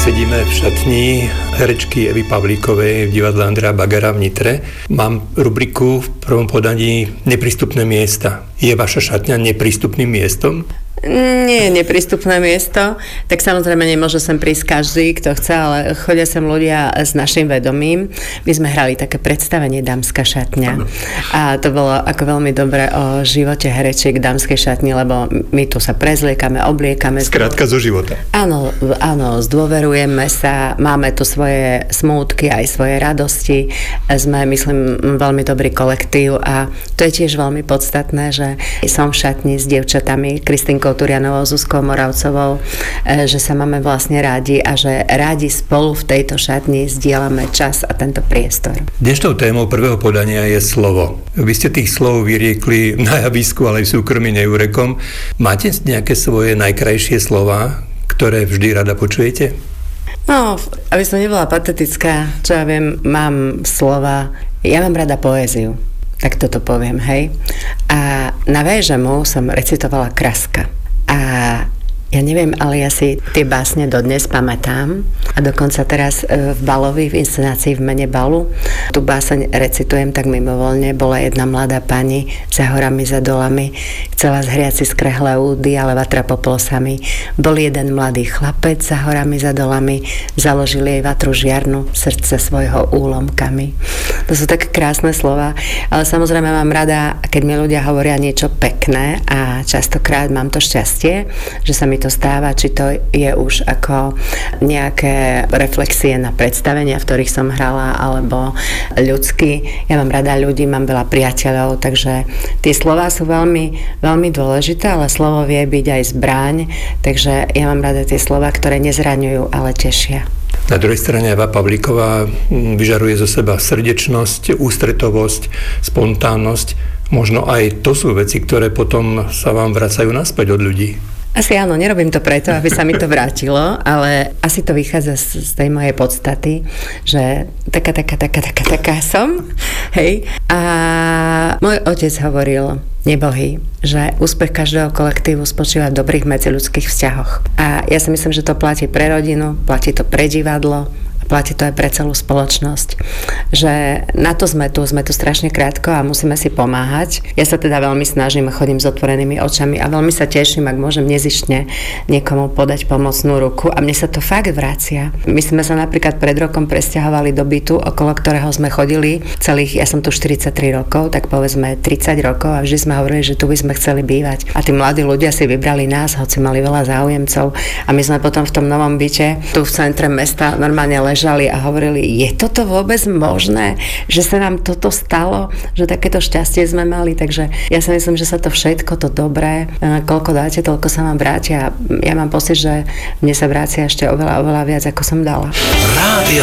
Sedíme v šatni herečky Evy Pavlíkovej v divadle Andreja Bagara v Nitre. Mám rubriku v prvom podaní Neprístupné miesta. Je vaša šatňa neprístupným miestom? Nie je neprístupné miesto, tak samozrejme nemôže sem prísť každý, kto chce, ale chodia sem ľudia s našim vedomím. My sme hrali také predstavenie Dámska šatňa a to bolo ako veľmi dobré o živote herečiek dámskej šatni, lebo my tu sa prezliekame, obliekame. Skrátka zo života. Áno, zdôverujeme sa, máme tu svoje smútky, aj svoje radosti. Sme, myslím, veľmi dobrý kolektív a to je tiež veľmi podstatné, že som v šatni s dievčatami, Kristínkou Turianovou, Zuzkou Moravcovou, že sa máme vlastne rádi a že rádi spolu v tejto šatni zdieľame čas a tento priestor. Dnešnou témou prvého podania je slovo. Vy ste tých slov vyriekli na javisku, ale aj v súkromí neúrekom. Máte nejaké svoje najkrajšie slova, ktoré vždy rada počujete? No, aby som nebola patetická, čo ja viem, mám slova, ja mám rada poéziu. Tak toto poviem, hej. A na VŽMU som recitovala Kraska. A ja neviem, ale ja si tie básne dodnes pamätám a dokonca teraz v Balovi, v inscenácii v mene Balu, tú báseň recitujem tak mimovoľne. Bola jedna mladá pani za horami, za dolami, chcela zhriať si skrehlé údy, ale vatra poplosami. Bol jeden mladý chlapec za horami, za dolami, založil jej vatru žiarnu, srdce svojho úlomkami. To sú také krásne slova, ale samozrejme mám rada, keď mi ľudia hovoria niečo pekné a častokrát mám to šťastie, že sa mi to stáva, či to je už ako nejaké reflexie na predstavenia, v ktorých som hrala, alebo ľudský. Ja mám rada ľudí, mám veľa priateľov, takže tie slová sú veľmi, veľmi dôležité, ale slovo vie byť aj zbraň, takže ja mám rada tie slová, ktoré nezraňujú, ale tešia. Na druhej strane Eva Pavlíková vyžaruje zo seba srdečnosť, ústretovosť, spontánnosť. Možno aj to sú veci, ktoré potom sa vám vracajú naspäť od ľudí. Asi áno, nerobím to preto, aby sa mi to vrátilo, ale asi to vychádza z tej mojej podstaty, že taká som, hej. A môj otec hovoril, nebohý, že úspech každého kolektívu spočíva v dobrých medziľudských vzťahoch. A ja si myslím, že to platí pre rodinu, platí to pre divadlo, platí to aj pre celú spoločnosť, že na to sme tu strašne krátko a musíme si pomáhať. Ja sa teda veľmi snažím a chodím s otvorenými očami a veľmi sa teším, ak môžem nezištne niekomu podať pomocnú ruku a mne sa to fakt vracia. My sme sa napríklad pred rokom presťahovali do bytu, okolo ktorého sme chodili ja som tu 43 rokov, tak povedzme 30 rokov a vždy sme hovorili, že tu by sme chceli bývať. A tí mladí ľudia si vybrali nás, hoci mali veľa záujemcov a my sme potom v tom novom byte tu v centre mesta normálne ležali a hovorili, je toto vôbec možné, že sa nám toto stalo, že takéto šťastie sme mali, takže ja si myslím, že sa to všetko, to dobré, koľko dáte, toľko sa vám vrátia. Ja mám pocit, že mne sa vrácia ešte oveľa, oveľa viac, ako som dala.